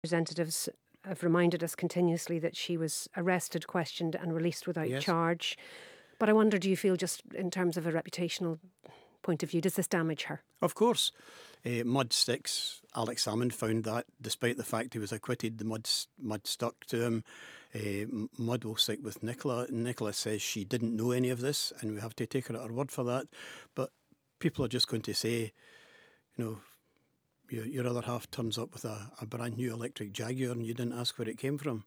Representatives have reminded us continuously that she was arrested, questioned and released without charge. But I wonder, do you feel, just in terms of a reputational point of view, does this damage her? Of course. Mud sticks. Alex Salmond found that despite the fact he was acquitted, the mud stuck to him. Mud will stick with Nicola. Nicola says she didn't know any of this, and we have to take her at her word for that. But people are just going to say, your other half turns up with a brand new electric Jaguar and you didn't ask where it came from.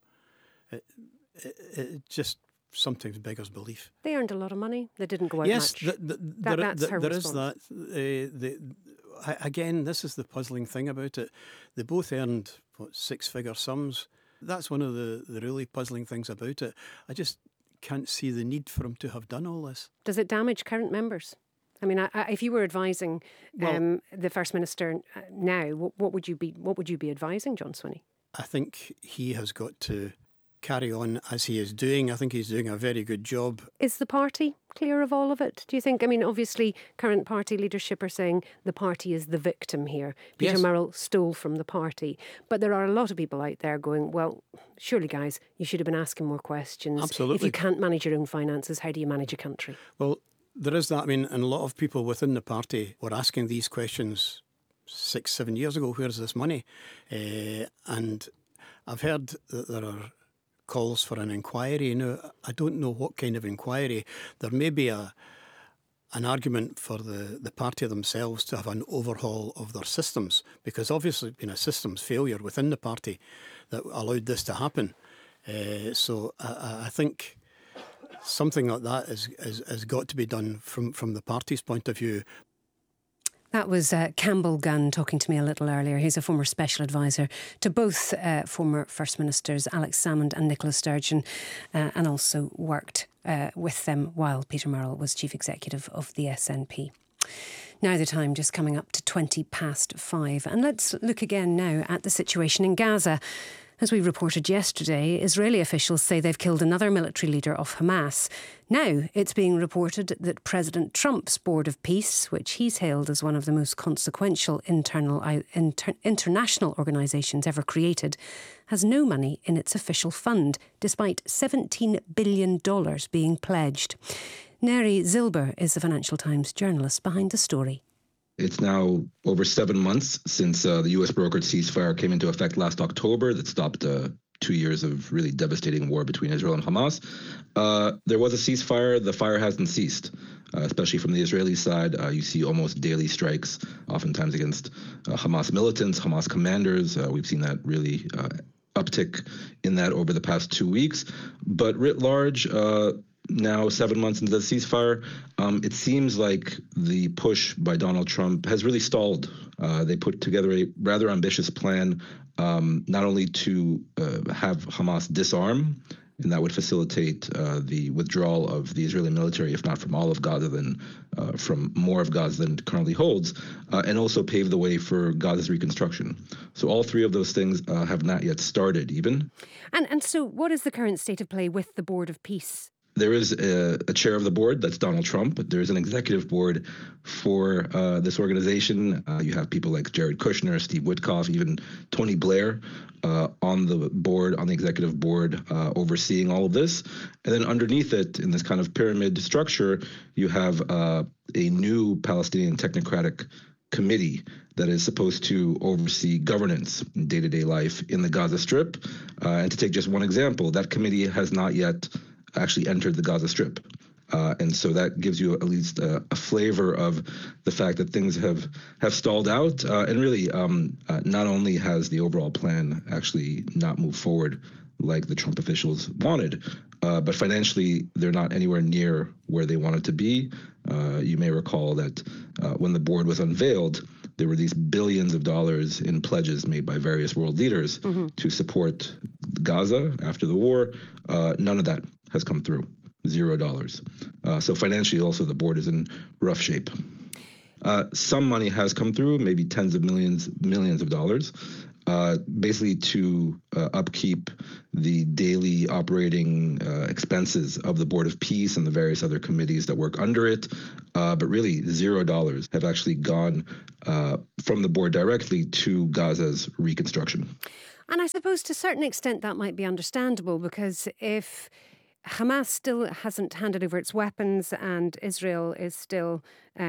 It just sometimes beggars belief. They earned a lot of money. They didn't go out much. Yes, that's her there response. Is that. Again, this is the puzzling thing about it. They both earned, six-figure sums. That's one of the really puzzling things about it. I just can't see the need for him to have done all this. Does it damage current members? I mean, if you were advising the First Minister now, what would you be advising John Swinney? I think he has got to carry on as he is doing. I think he's doing a very good job. Is the party clear of all of it, do you think? I mean, obviously, current party leadership are saying the party is the victim here. Peter Murrell stole from the party. But there are a lot of people out there going, well, surely, guys, you should have been asking more questions. Absolutely. If you can't manage your own finances, how do you manage a country? Well, there is that. I mean, and a lot of people within the party were asking these questions 6-7 years ago. Where's this money? And I've heard that there are calls for an inquiry. Now, I don't know what kind of inquiry. There may be an argument for the party themselves to have an overhaul of their systems, because obviously it's been a systems failure within the party that allowed this to happen. So I think something like that has got to be done from the party's point of view. That was Campbell Gunn talking to me a little earlier. He's a former special advisor to both former First Ministers Alex Salmond and Nicola Sturgeon, and also worked with them while Peter Murrell was Chief Executive of the SNP. Now the time just coming up to 5:20. And let's look again now at the situation in Gaza. As we reported yesterday, Israeli officials say they've killed another military leader of Hamas. Now it's being reported that President Trump's Board of Peace, which he's hailed as one of the most consequential international organisations ever created, has no money in its official fund, despite $17 billion being pledged. Neri Zilber is the Financial Times journalist behind the story. It's now over 7 months since the U.S. brokered ceasefire came into effect last October that stopped 2 years of really devastating war between Israel and Hamas. There was a ceasefire. The fire hasn't ceased, especially from the Israeli side. You see almost daily strikes, oftentimes against Hamas militants, Hamas commanders. We've seen that really uptick in that over the past 2 weeks. But writ large, now 7 months into the ceasefire, it seems like the push by Donald Trump has really stalled. They put together a rather ambitious plan, not only to have Hamas disarm, and that would facilitate the withdrawal of the Israeli military, if not from all of Gaza, then from more of Gaza than it currently holds, and also pave the way for Gaza's reconstruction. So all three of those things have not yet started even. And so what is the current state of play with the Board of Peace? There is a chair of the board, that's Donald Trump, but there's an executive board for this organization. You have people like Jared Kushner, Steve Witkoff, even Tony Blair on the board, on the executive board, overseeing all of this. And then underneath it, in this kind of pyramid structure, you have a new Palestinian technocratic committee that is supposed to oversee governance in day-to-day life in the Gaza Strip. And to take just one example, that committee has not yet actually entered the Gaza Strip. And so that gives you at least a flavor of the fact that things have stalled out. And really, not only has the overall plan actually not moved forward like the Trump officials wanted, but financially, they're not anywhere near where they wanted to be. You may recall that when the board was unveiled, there were these billions of dollars in pledges made by various world leaders to support Gaza after the war. None of that has come through. $0. So financially, also, the board is in rough shape. Some money has come through, maybe tens of millions of dollars, basically to upkeep the daily operating expenses of the Board of Peace and the various other committees that work under it. But really, $0 have actually gone from the board directly to Gaza's reconstruction. And I suppose to a certain extent that might be understandable, because if Hamas still hasn't handed over its weapons and Israel is still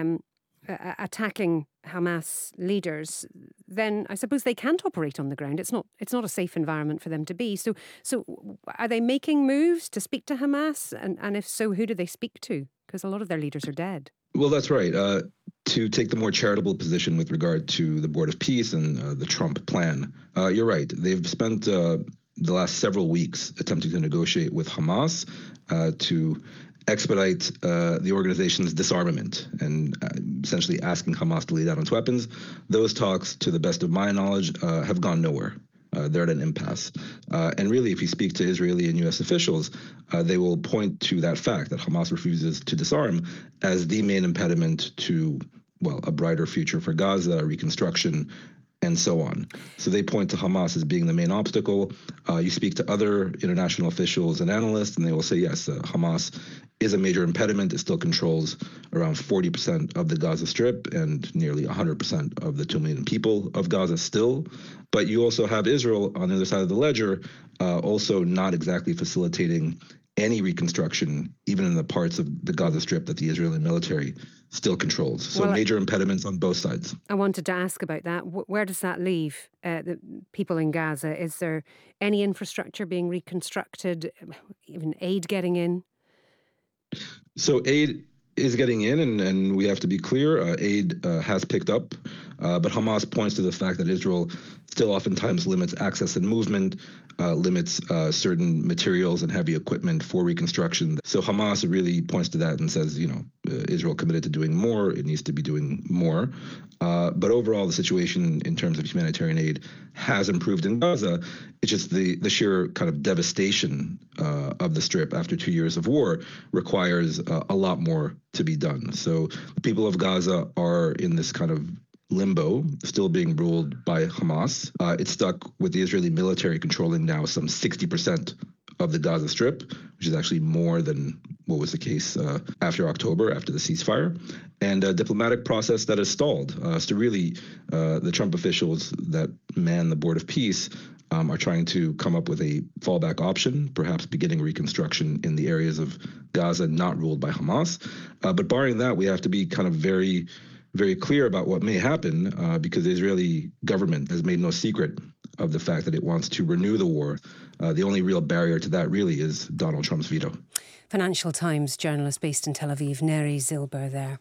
attacking Hamas leaders, then I suppose they can't operate on the ground. It's not a safe environment for them to be. So are they making moves to speak to Hamas? And if so, who do they speak to? Because a lot of their leaders are dead. Well, that's right. To take the more charitable position with regard to the Board of Peace and the Trump plan, you're right. They've spent the last several weeks attempting to negotiate with Hamas to expedite the organization's disarmament and essentially asking Hamas to lay down its weapons. Those talks, to the best of my knowledge, have gone nowhere. They're at an impasse. And really, if you speak to Israeli and U.S. officials, they will point to that fact that Hamas refuses to disarm as the main impediment to, well, a brighter future for Gaza, reconstruction, and so on. So they point to Hamas as being the main obstacle. You speak to other international officials and analysts, and they will say, yes, Hamas is a major impediment. It still controls around 40% of the Gaza Strip and nearly 100% of the 2 million people of Gaza still. But you also have Israel on the other side of the ledger, also not exactly facilitating any reconstruction, even in the parts of the Gaza Strip that the Israeli military still controls. So major impediments on both sides. I wanted to ask about that. Where does that leave the people in Gaza? Is there any infrastructure being reconstructed, even aid getting in? So aid is getting in, and we have to be clear, aid has picked up, but Hamas points to the fact that Israel still oftentimes limits access and movement, limits certain materials and heavy equipment for reconstruction. So Hamas really points to that and says, Israel committed to doing more, it needs to be doing more. But overall, the situation in terms of humanitarian aid has improved in Gaza. It's just the sheer kind of devastation of the Strip after 2 years of war requires a lot more to be done. So the people of Gaza are in this kind of limbo, still being ruled by Hamas. It's stuck with the Israeli military controlling now some 60% of the Gaza Strip, which is actually more than what was the case after October, after the ceasefire, and a diplomatic process that has stalled. So really, the Trump officials that man the Board of Peace are trying to come up with a fallback option, perhaps beginning reconstruction in the areas of Gaza not ruled by Hamas. But barring that, we have to be kind of very, very clear about what may happen because the Israeli government has made no secret of the fact that it wants to renew the war. The only real barrier to that really is Donald Trump's veto. Financial Times journalist based in Tel Aviv, Neri Zilber there.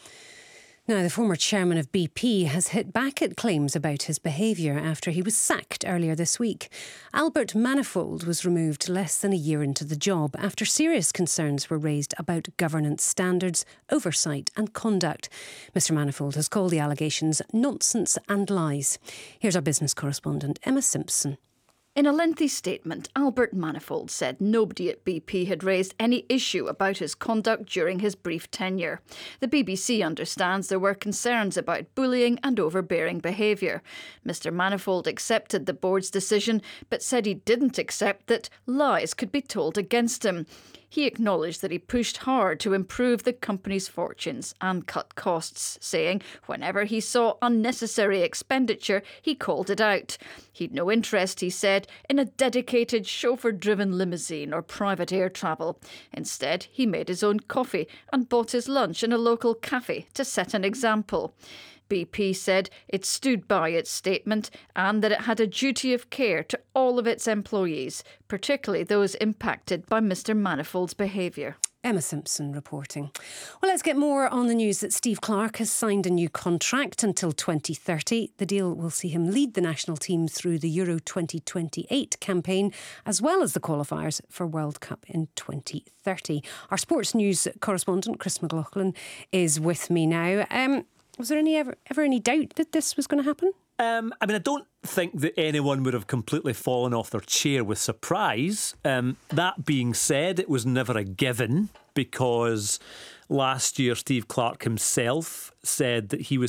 Now, the former chairman of BP has hit back at claims about his behaviour after he was sacked earlier this week. Albert Manifold was removed less than a year into the job after serious concerns were raised about governance standards, oversight and conduct. Mr Manifold has called the allegations nonsense and lies. Here's our business correspondent, Emma Simpson. In a lengthy statement, Albert Manifold said nobody at BP had raised any issue about his conduct during his brief tenure. The BBC understands there were concerns about bullying and overbearing behaviour. Mr Manifold accepted the board's decision, but said he didn't accept that lies could be told against him. He acknowledged that he pushed hard to improve the company's fortunes and cut costs, saying whenever he saw unnecessary expenditure, he called it out. He'd no interest, he said, in a dedicated chauffeur-driven limousine or private air travel. Instead, he made his own coffee and bought his lunch in a local cafe to set an example. BP said it stood by its statement and that it had a duty of care to all of its employees, particularly those impacted by Mr Manifold's behaviour. Emma Simpson reporting. Well, let's get more on the news that Steve Clarke has signed a new contract until 2030. The deal will see him lead the national team through the Euro 2028 campaign, as well as the qualifiers for World Cup in 2030. Our sports news correspondent, Chris McLaughlin, is with me now. Was there ever any doubt that this was going to happen? I don't think that anyone would have completely fallen off their chair with surprise. That being said, it was never a given because last year Steve Clarke himself said that he was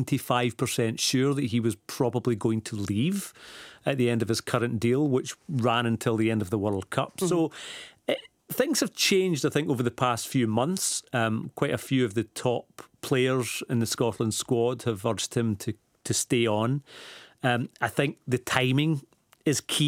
75% sure that he was probably going to leave at the end of his current deal, which ran until the end of the World Cup. Mm-hmm. So things have changed, I think, over the past few months. Quite a few of the top players in the Scotland squad have urged him to stay on. I think the timing is key.